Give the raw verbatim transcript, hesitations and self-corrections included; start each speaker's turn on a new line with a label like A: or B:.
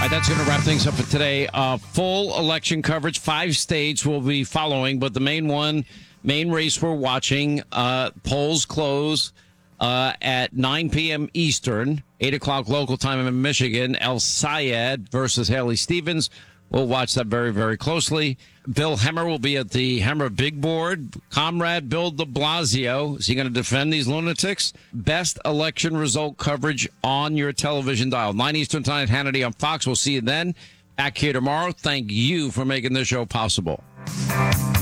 A: right, that's going to wrap things up for today. Uh, full election coverage. Five states will be following, but the main one, main race we're watching, uh, polls close uh, at nine p.m. Eastern, eight o'clock local time in Michigan. El Sayed versus Haley Stevens. We'll watch that very, very closely. Bill Hemmer will be at the Hemmer Big Board. Comrade Bill de Blasio, is he going to defend these lunatics? Best election result coverage on your television dial. nine Eastern time, Hannity on Fox. We'll see you then. Back here tomorrow. Thank you for making this show possible.